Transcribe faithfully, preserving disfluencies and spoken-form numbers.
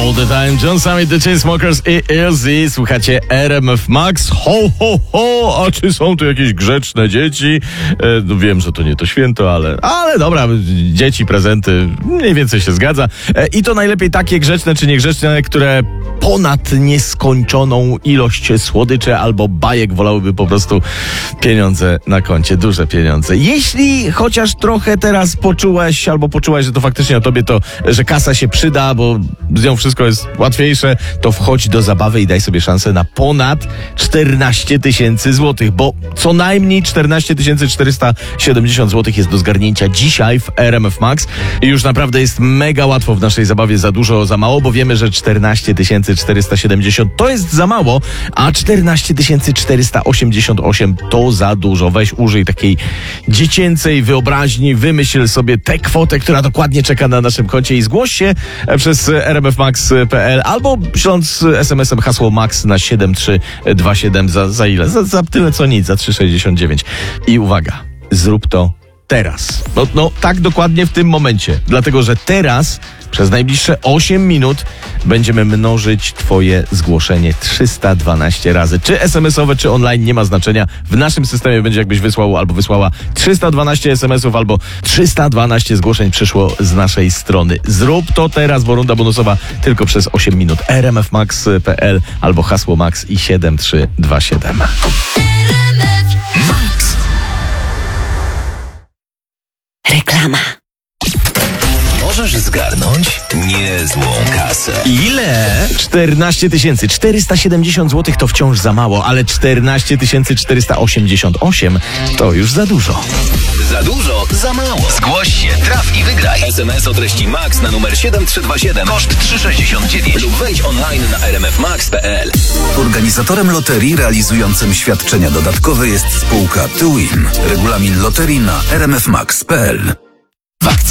All the time. John Summit, The Chainsmokers i Easy. Słuchacie R M F Max. Ho, ho, ho. A czy są tu jakieś grzeczne dzieci? E, no wiem, że to nie to święto, ale, ale dobra, dzieci, prezenty, mniej więcej się zgadza. E, I to najlepiej takie grzeczne czy niegrzeczne, które ponad nieskończoną ilość słodyczy albo bajek wolałyby po prostu pieniądze na koncie, duże pieniądze. Jeśli chociaż trochę teraz poczułeś albo poczułaś, że to faktycznie o tobie to, że kasa się przyda, bo z nią wszystko jest łatwiejsze, to wchodź do zabawy i daj sobie szansę na ponad czternaście tysięcy złotych, bo co najmniej czternaście tysięcy czterysta siedemdziesiąt złotych jest do zgarnięcia dzisiaj w R M F Max i już naprawdę jest mega łatwo w naszej zabawie, za dużo, za mało, bo wiemy, że czternaście tysięcy czterysta siedemdziesiąt to jest za mało, a czternaście tysięcy czterysta osiemdziesiąt osiem to za dużo. Weź, użyj takiej dziecięcej wyobraźni, wymyśl sobie tę kwotę, która dokładnie czeka na naszym koncie i zgłoś się przez r m f max kropka p l albo śląc es em esem hasło MAX na siedem trzy dwa siedem za, za ile? Za, za tyle co nic, za trzy sześćdziesiąt dziewięć. I uwaga, zrób to teraz. No, no tak dokładnie w tym momencie, dlatego że teraz przez najbliższe osiem minut będziemy mnożyć twoje zgłoszenie trzysta dwanaście razy. Czy es em esowe, czy online, nie ma znaczenia. W naszym systemie będzie, jakbyś wysłał albo wysłała trzysta dwanaście es em esów, albo trzysta dwanaście zgłoszeń przyszło z naszej strony. Zrób to teraz, bo runda bonusowa tylko przez osiem minut. r m f max kropka p l albo hasło MAX i siedem trzy dwa siedem. Reklama. Możesz zgarnąć niezłą kasę. Ile? czternaście tysięcy czterysta siedemdziesiąt złotych to wciąż za mało, ale czternaście tysięcy czterysta osiemdziesiąt osiem to już za dużo. Za dużo, za mało. Zgłoś się, traf i wygraj. es em es o treści MAX na numer siedem trzy dwa siedem, koszt trzy sześćdziesiąt dziewięć lub wejdź online na r m f max kropka p l. Organizatorem loterii realizującym świadczenia dodatkowe jest spółka TwoWin. Regulamin loterii na r m f max kropka p l.